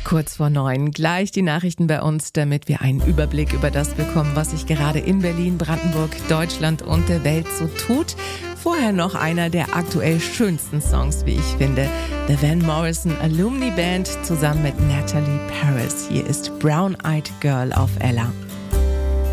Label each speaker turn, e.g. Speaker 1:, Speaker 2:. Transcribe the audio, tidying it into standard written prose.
Speaker 1: Kurz vor 9 gleich die Nachrichten bei uns, damit wir einen Überblick über das bekommen, was sich gerade in Berlin, Brandenburg, Deutschland und der Welt so tut. Vorher noch einer der aktuell schönsten Songs, wie ich finde. The Van Morrison Alumni Band zusammen mit Natalie Paris. Hier ist Brown Eyed Girl auf Ella.